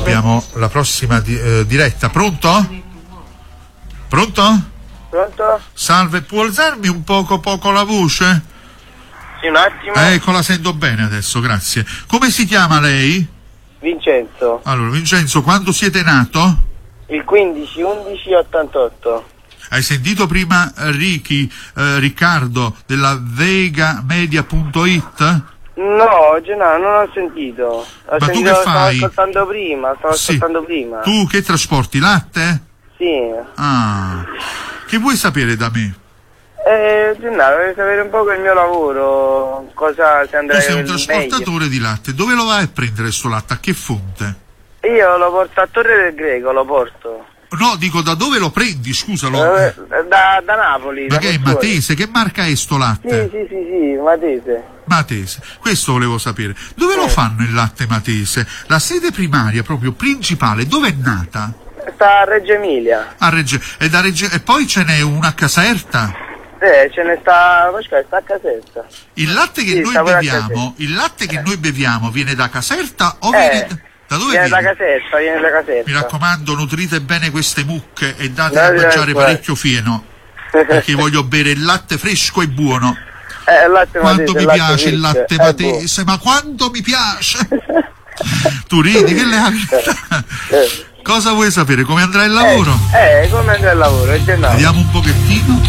abbiamo la prossima diretta. Pronto? Pronto? Pronto? Salve, può alzarmi un poco la voce? Sì, un attimo. Ecco, la sento bene adesso, grazie. Come si chiama lei? Vincenzo. Allora, Vincenzo, quando siete nato? Il 15/11/88. Hai sentito prima Riccardo della vegamedia.it? No, Gennaro, non ho sentito. Ma tu che fai? Stavo ascoltando prima. Tu che trasporti latte? Sì. Ah, che vuoi sapere da me? Gennaro, vorrei sapere un po' il mio lavoro, cosa si andrà Tu sei un trasportatore meglio. di latte, dove lo vai a prendere sto latte? A che fonte? Io lo porto a Torre del Greco, lo porto. No, dico da dove lo prendi, scusalo. Da Napoli. Ma che è Matese? Che marca è sto latte? Sì, Matese. Matese, questo volevo sapere. Dove lo fanno il latte Matese? La sede primaria, proprio principale, dove è nata? Sta a Reggio Emilia. A e poi ce n'è una a Caserta? Ce ne sta a Caserta. Il latte che noi beviamo viene da Caserta o viene da dove viene? Viene Da Caserta. Mi raccomando, nutrite bene queste mucche e date a mangiare parecchio fieno, perché voglio bere il latte fresco e buono. Quanto mi piace il latte Matese, ma quanto mi piace! Tu ridi, che le Cosa vuoi sapere? Come andrà il lavoro? Come andrà il lavoro? Vediamo un pochettino.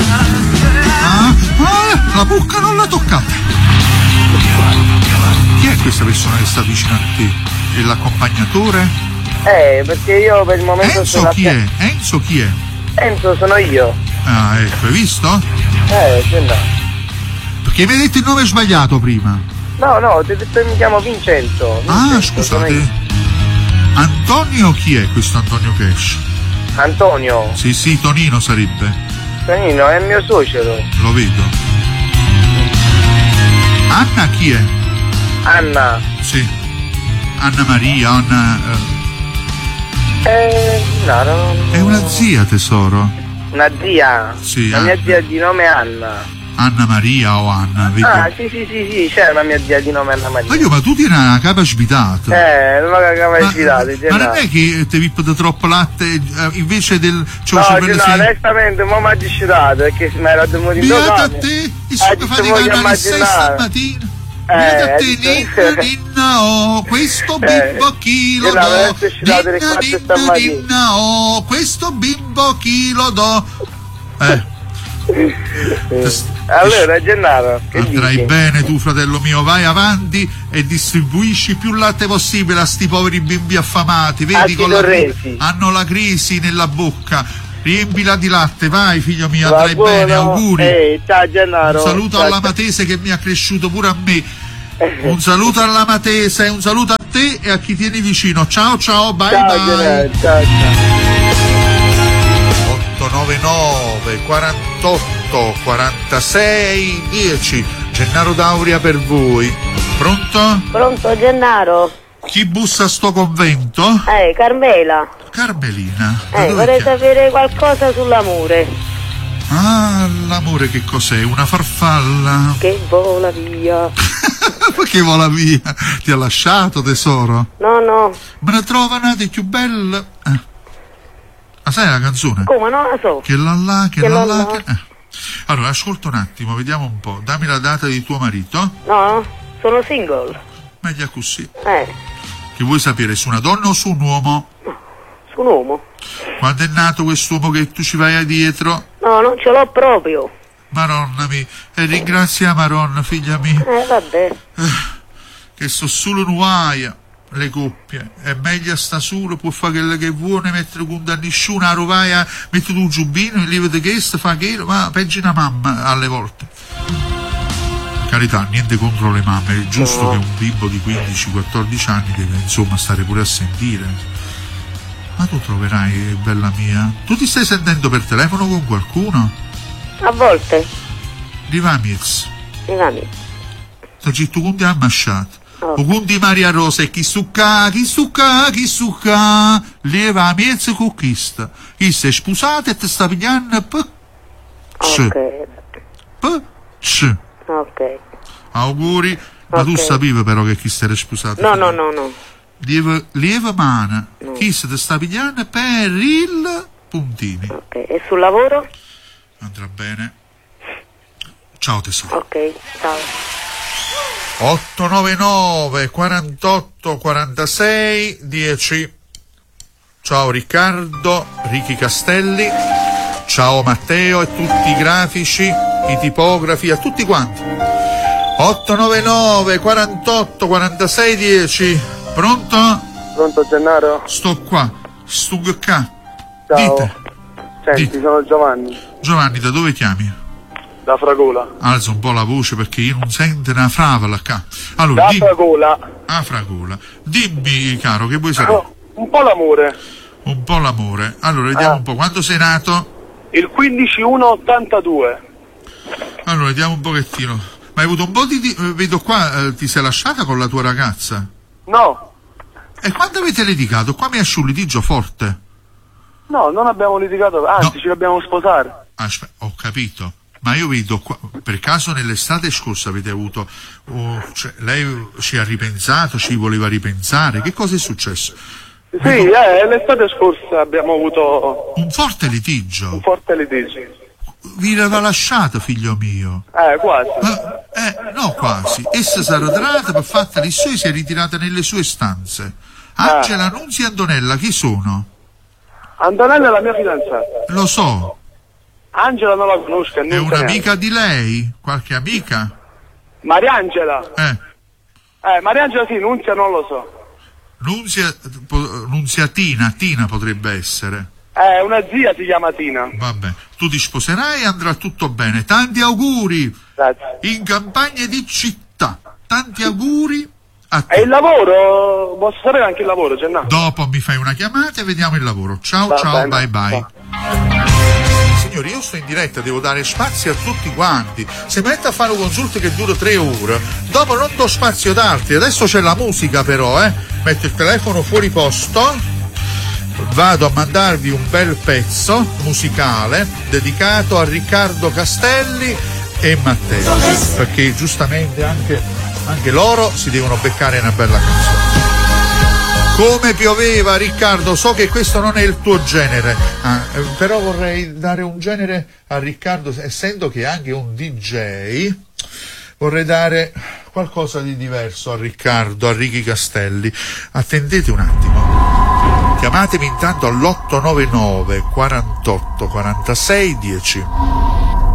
La bucca non l'ha toccata. Chi è questa persona che sta vicino a te? È l'accompagnatore? Perché io per il momento Enzo chi è? Enzo chi è? Enzo sono io. Ah, ecco, hai visto? Perché mi hai detto il nome sbagliato prima. No, ti ho detto che mi chiamo Vincenzo. Scusate. Antonio chi è questo Antonio Cash? Antonio? Sì, Tonino sarebbe. Tonino è il mio suocero. Lo vedo. Anna chi è? Anna? Sì. Anna Maria, Anna... no. È una zia, tesoro. Una zia? Sì. La mia zia di nome Anna. Anna Maria o Anna? Vedi? Sì, c'è una mia zia di nome Anna Maria. Ma tu tieni una capa svitata. Non ho capa svitata. Ma non è che ti vippate troppo latte invece del... onestamente, mo' mi ha discitato perché mi era venuto in beata a te, il suo faticano alle 6 stamattina. Beata a te, ninna, oh, questo bimbo chi lo do. Ninna, oh, questo bimbo chi lo do. Allora, Gennaro, che andrai dici? bene tu, fratello mio, vai avanti e distribuisci più latte possibile a sti poveri bimbi affamati, vedi, hanno la crisi nella bocca. Riempila di latte, vai figlio mio, andrai bene, auguri. Ciao Gennaro. Un saluto alla Matese che mi ha cresciuto pure a me. Un saluto alla Matese, un saluto a te e a chi tieni vicino. Ciao, bye. Gennaro, ciao. 899 48 46 10. Gennaro D'Auria per voi. Pronto? Pronto, Gennaro? Chi bussa a sto convento? Carmela. Carmelina. Vorrei sapere qualcosa sull'amore. L'amore che cos'è? Una farfalla? Che vola via. Che vola via? Ti ha lasciato, tesoro? No. Me ne trova una di più bella. Sai la canzone? Come non la so? Che là. Allora, ascolta un attimo, vediamo un po'. Dammi la data di tuo marito. No, sono single. Meglio così. Che vuoi sapere, su una donna o su un uomo? Su un uomo. Quando è nato quest'uomo che tu ci vai dietro? No, non ce l'ho proprio. Maronna mia, e ringrazia Maronna, figlia mia. Vabbè. Che so solo nuaia. Le coppie è meglio sta solo, può fare quello che vuole, mettere con da nessuno, a rovaia, mette tu un giubbino e lì vede che fa che, ma peggio una mamma alle volte. Carità, niente contro le mamme, è giusto che un bimbo di 15-14 anni deve insomma stare pure a sentire. Ma tu troverai, bella mia, tu ti stai sentendo per telefono con qualcuno? A volte. Rivamiz. Sto zitto con ti ha ammazzato. O quindi Maria Rosa e chi succa, leva mezzo con questa. Chi si è sposata e ti sta pigliando Ok. Auguri, ma tu sapevi però che chi si era sposato? No. lieve mano, chi se te sta pigliando per il puntini. Ok, e sul lavoro? Andrà bene. Ciao tesoro. Ok, ciao. 899 48 46 10. Ciao Riccardo, Ricky Castelli, ciao Matteo e tutti i grafici, i tipografi, a tutti quanti. 899 48 46 10. Pronto? Pronto Gennaro? Sto qua, stug qua. Ciao. Dite. Senti, Dite. sono Giovanni, Giovanni, da dove chiami? da Fragola. Alza un po' la voce perché io non sento una fravola qua. Allora, Da dimmi. Fragola. Ah, Fragola. Dimmi, caro, che vuoi sapere? No, un po' l'amore. Un po' l'amore. Allora, vediamo un po'. Quando sei nato? Il 15/1/82. Allora, vediamo un pochettino. Ma hai avuto un po' di... vedo qua, ti sei lasciata con la tua ragazza? No, E quando avete litigato? Qua mi esce un litigio forte. no, non abbiamo litigato, anzi No. ci dobbiamo sposare. Aspetta, ho capito. Ma io vedo qua, per caso nell'estate scorsa avete avuto... cioè, lei ci ha ripensato, ci voleva ripensare. Che cosa è successo? Sì, l'estate scorsa abbiamo avuto Un forte un litigio. forte litigio. Vi aveva lasciato, figlio mio. Quasi. No, quasi. Essa si è arretrata per fatta i suoi, si è ritirata nelle sue stanze. Angela, Nunzia e Antonella, chi sono? Antonella è la mia fidanzata. Lo so. Angela non la conosco, È non un'amica di lei? Qualche amica? Mariangela. Eh. Mariangela sì, Nunzia non lo so. Nunziatina, Tina potrebbe essere. Una zia si chiama Tina. Vabbè, tu ti sposerai e andrà tutto bene. Tanti auguri Grazie. in campagna di città. Tanti auguri a E il te. lavoro? Posso sapere anche il lavoro, Gennaro? Dopo mi fai una chiamata e vediamo il lavoro. Ciao, Va ciao, bene. bye bye. Signori, io sto in diretta, devo dare spazio a tutti quanti. Se mi metto a fare un consulto che dura 3 ore, dopo non do spazio ad altri. Adesso c'è la musica però, metto il telefono fuori posto. Vado a mandarvi un bel pezzo musicale dedicato a Riccardo Castelli e Matteo, perché giustamente anche loro si devono beccare una bella canzone. Come pioveva, Riccardo, so che questo non è il tuo genere, però vorrei dare un genere a Riccardo, essendo che è anche un DJ, vorrei dare qualcosa di diverso a Riccardo, a Ricky Castelli. Attendete un attimo. Chiamatemi intanto all'899 48 46 10.